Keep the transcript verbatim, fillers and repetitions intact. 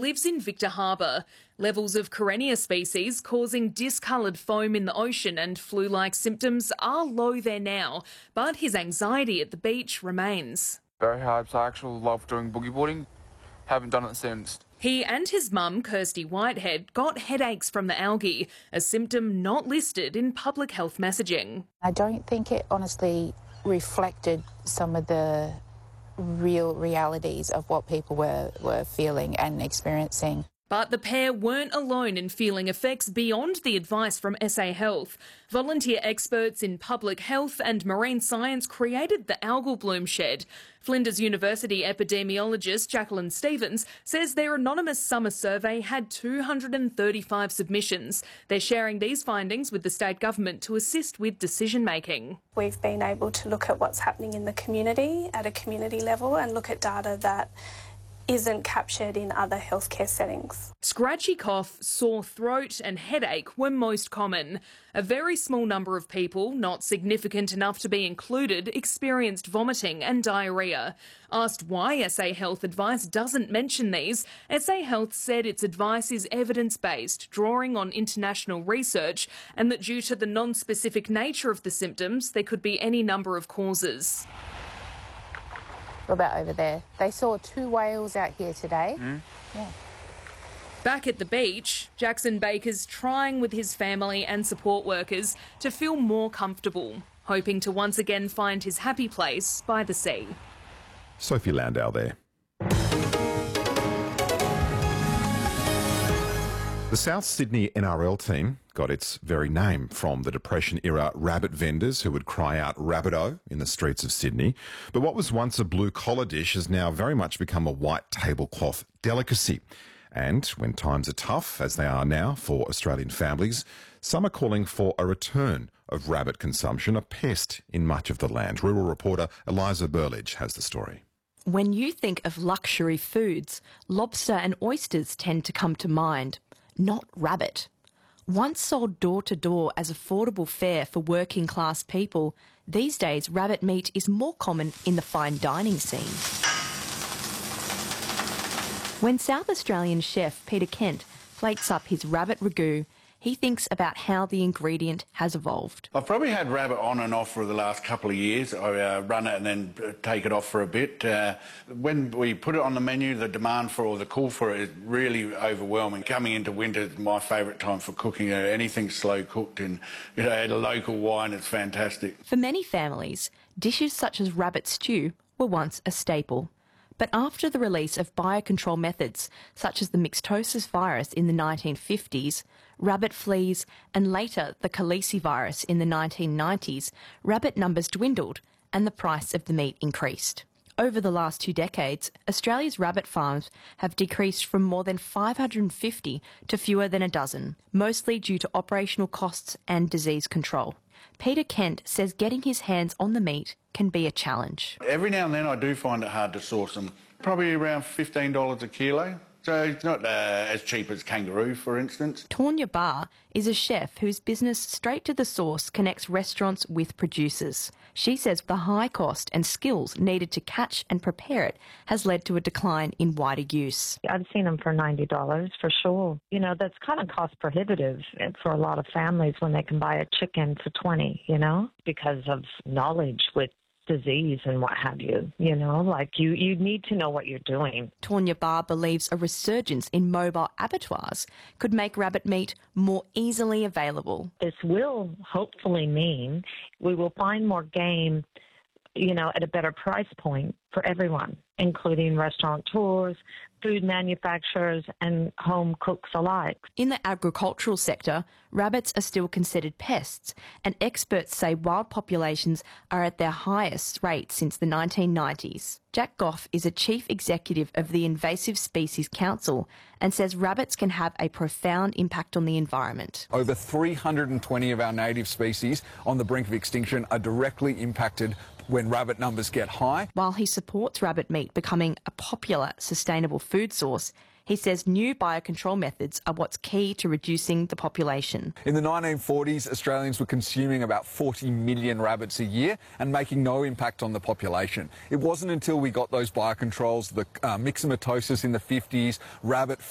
lives in Victor Harbour. Levels of Karenia species causing discoloured foam in the ocean and flu-like symptoms are low there now, but his anxiety at the beach remains. Very hard, so I actually love doing boogie boarding. Haven't done it since. He and his mum, Kirsty Whitehead, got headaches from the algae, a symptom not listed in public health messaging. I don't think it honestly reflected some of the real realities of what people were, were feeling and experiencing. But the pair weren't alone in feeling effects beyond the advice from S A Health. Volunteer experts in public health and marine science created the algal bloom shed. Flinders University epidemiologist Jacqueline Stevens says their anonymous summer survey had two hundred thirty-five submissions. They're sharing these findings with the state government to assist with decision-making. We've been able to look at what's happening in the community at a community level and look at data that isn't captured in other healthcare settings. Scratchy cough, sore throat and headache were most common. A very small number of people, not significant enough to be included, experienced vomiting and diarrhoea. Asked why S A Health advice doesn't mention these, S A Health said its advice is evidence-based, drawing on international research, and that due to the non-specific nature of the symptoms, there could be any number of causes. What about over there? They saw two whales out here today. Mm. Yeah. Back at the beach, Jackson Baker's trying with his family and support workers to feel more comfortable, hoping to once again find his happy place by the sea. Sophie Landau there. The South Sydney N R L team got its very name from the Depression-era rabbit vendors who would cry out "Rabbito" in the streets of Sydney. But what was once a blue-collar dish has now very much become a white tablecloth delicacy. And when times are tough, as they are now for Australian families, some are calling for a return of rabbit consumption, a pest in much of the land. Rural reporter Eliza Burlidge has the story. When you think of luxury foods, lobster and oysters tend to come to mind. Not rabbit. Once sold door-to-door as affordable fare for working-class people, these days rabbit meat is more common in the fine dining scene. When South Australian chef Peter Kent plates up his rabbit ragu, he thinks about how the ingredient has evolved. I've probably had rabbit on and off for the last couple of years. I uh, run it and then take it off for a bit. Uh, when we put it on the menu, the demand for or the call for it is really overwhelming. Coming into winter is my favourite time for cooking. Uh, anything slow cooked and you know, at a local wine, it's fantastic. For many families, dishes such as rabbit stew were once a staple. But after the release of biocontrol methods, such as the myxotosis virus in the nineteen fifties, rabbit fleas, and later the Khaleesi virus in the nineteen nineties, rabbit numbers dwindled and the price of the meat increased. Over the last two decades, Australia's rabbit farms have decreased from more than five hundred fifty to fewer than a dozen, mostly due to operational costs and disease control. Peter Kent says getting his hands on the meat can be a challenge. Every now and then I do find it hard to source them. Probably around fifteen dollars a kilo. So it's not uh, as cheap as kangaroo, for instance. Tonya Barr is a chef whose business Straight to the Source connects restaurants with producers. She says the high cost and skills needed to catch and prepare it has led to a decline in wider use. I've seen them for ninety dollars for sure. You know, that's kind of cost prohibitive for a lot of families when they can buy a chicken for twenty, you know, because of knowledge with disease and what have you, you know, like you, you need to know what you're doing. Tonya Barr believes a resurgence in mobile abattoirs could make rabbit meat more easily available. This will hopefully mean we will find more game, you know, at a better price point for everyone, including restaurateurs, food manufacturers and home cooks alike. In the agricultural sector, rabbits are still considered pests, and experts say wild populations are at their highest rate since the nineteen nineties. Jack Goff is a chief executive of the Invasive Species Council and says rabbits can have a profound impact on the environment. Over three hundred twenty of our native species on the brink of extinction are directly impacted when rabbit numbers get high. While he supports rabbit meat becoming a popular, sustainable food source, he says new biocontrol methods are what's key to reducing the population. In the nineteen forties, Australians were consuming about forty million rabbits a year and making no impact on the population. It wasn't until we got those biocontrols, the uh, myxomatosis in the fifties, rabbit